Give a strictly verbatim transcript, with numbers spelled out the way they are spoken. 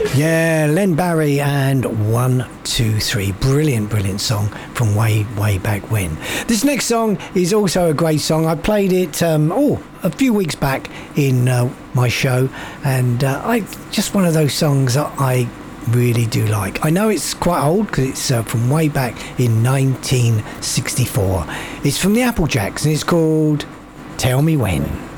Yeah, Len Barry and One, Two, Three. Brilliant, brilliant song from way, way back when. This next song is also a great song. I played it, um, oh, a few weeks back in uh, my show, and uh, I just one of those songs that I really do like. I know it's quite old because it's uh, from way back in nineteen sixty-four. It's from the Applejacks and it's called Tell Me When.